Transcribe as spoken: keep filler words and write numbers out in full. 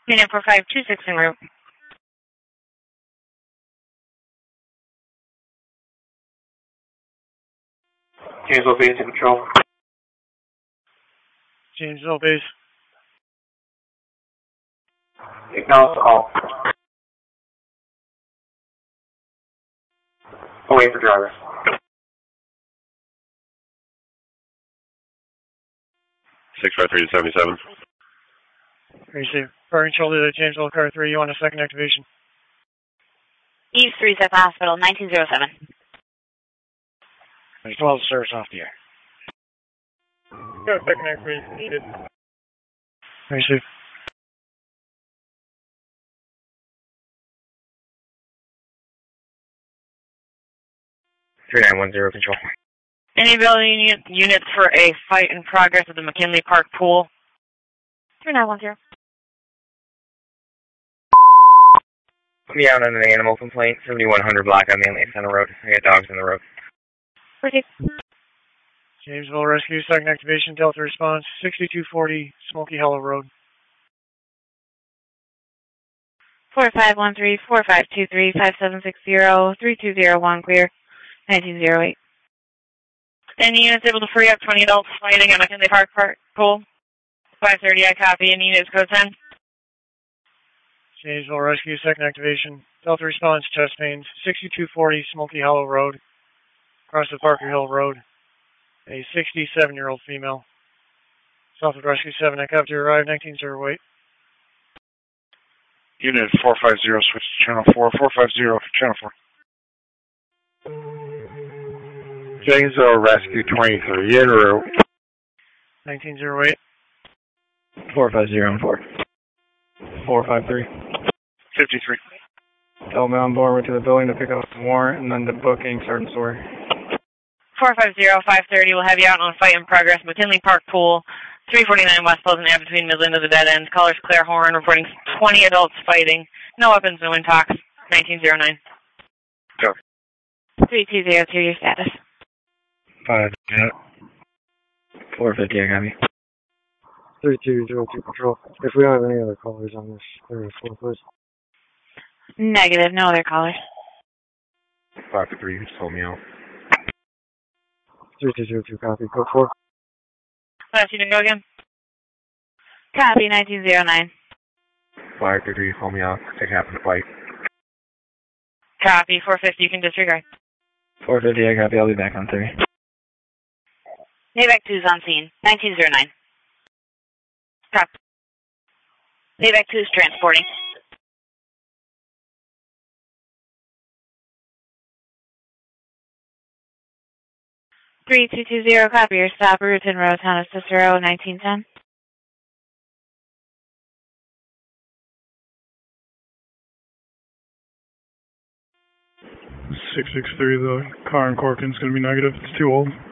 Unit four five two six en route. Janesville Base in control. Janesville Base. Acknowledge all. Away for driver. six five three to seventy-seven. Receive. Parking shoulder to Janesville Car three, you want a second activation. East three South Hospital, nineteen oh seven. There's twelve service off the air. Go, second activation needed. Receive. three nine one zero control. Any building unit, units for a fight in progress at the McKinley Park pool? three nine one zero. Put me out on an animal complaint, seventy-one hundred block on Manly Center Road. I got dogs in the road. Proceed. Janesville Rescue, second activation, Delta response, sixty-two forty Smoky Hollow Road. four five one three, four five two three, five seven six zero, three two zero one, clear, nineteen oh eight. Any units able to free up twenty adults fighting at McKinley Park Park pool? five thirty, I copy, and units code ten. Janesville Rescue, second activation, Delta response, chest pains, sixty-two forty Smoky Hollow Road, across the Parker Hill Road. A sixty-seven-year-old female. Southwood Rescue seven, I copy to arrive, nineteen oh eight. Unit four five zero, switch to channel four, four five zero, channel four. Janesville Rescue twenty-three, en route. nineteen oh eight. four five zero and four. four five three. fifty-three. Outbound Borman to the building to pick up some warrant and then the booking, Sergeant Sawyer. four five zero, five thirty will have you out on fight in progress, McKinley Park pool, three forty-nine West Pleasant Ave between Midland to the dead end. Callers Claire Horn reporting twenty adults fighting. No weapons, no intox. nineteen oh nine. Go. three two zero two, your status. five, yeah. four fifty, I got me. three two zero two control. If we don't have any other callers on this area four, please. Negative, no other callers. five three, you just told me out. three two zero two, copy. Code four. Last unit, go again. Copy, nineteen oh nine. five three, you told me out. Take half of the fight. Copy, four fifty, you can disregard. four fifty, I copy. I'll be back on three. Navac two is on scene, nineteen oh nine. Copy. Navac two is transporting. three two two zero, copy your stop, Routen Road, Town of Cicero, nineteen ten. six six three, the car in Corkin's going to be negative. It's too old.